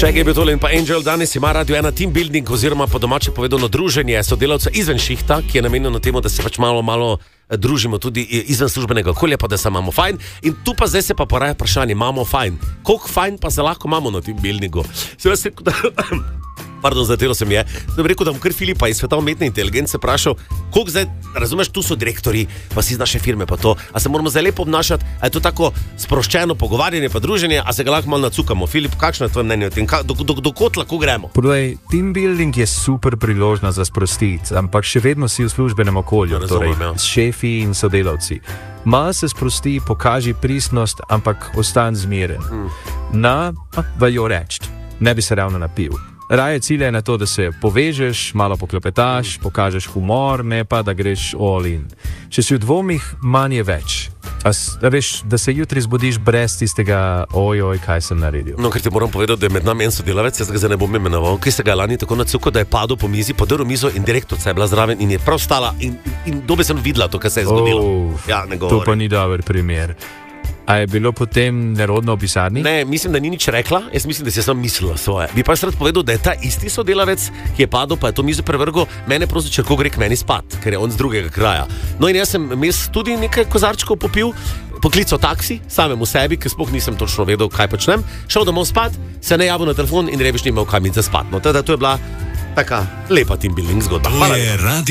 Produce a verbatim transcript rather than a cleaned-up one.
Še je bil tole in pa Angel, danes ima radio ena team building oziroma po domače povedano druženje sodelavcev izven šihta, ki je namenjeno temu, da se pač malo, malo družimo tudi izven službenega okolja, pa da se imamo fajn. In tu pa zdaj se pa poraja vprašanje, imamo fajn. Koliko fajn pa se lahko imamo na team buildingu? Se vas rekel, da... Pardon, zatelo sem je. Da bi rekel, da bom kar Filipa iz sveta umetne inteligence vprašal, koliko zdaj, razumeš, tu so direktori, pa si iz naše firme pa to, a se moramo zdaj lepo obnašati, a je to tako sproščeno pogovarjanje pa druženje, a se ga lahko malo nacukamo. Filip, kakšno je tvoje mnenje o tem? Do, do, do kot lahko gremo? Podaj, team building je super priložnost za sprostiti, ampak še vedno si v službenem okolju, ja, razumem, torej ja. s šefi in sodelavci. Malo se sprosti, pokaži pristnost, ampak ostan zmeren. Mm. Na, pa vajo reči, ne bi se ravno napil. Raje cilje je na to, da se povežeš, malo poklepetaš, pokažeš humor, ne pa da greš all in. Če si v dvomih, manj je več. A, a veš, da se jutri zbudiš brez tistega ojoj, kaj sem naredil. No, ker ti moram povedati, da je med nami en sodelavec, jaz ga zdaj ne bom imenoval, ki se ga lani tako nacukal, da je padel po mizi, podaril mizo in direktorica je bila zraven in je prav stala in, in dobe sem videla to, kar se je zgodilo. Oh, ja, ne to pa ni dober primer. A je bilo potem nerodno v pisarni? Ne, mislim, da ni nič rekla, jaz mislim, da si sem mislila svoje. Bi pa rad povedal, da je ta isti sodelavec, ki je padel, pa je to mizo prevrgel, mene prosil, če lahko gre k meni spat, ker je on z drugega kraja. No in jaz sem mes tudi nekaj kozarčkov popil, poklical taksi, samemu sebi, ker sploh nisem točno vedel, kaj počnem, šel domov spat, se ne javil na telefon in rebiš nimel kaj mi za spat. No, teda to je bila taka lepa team building zgodba. Hvala.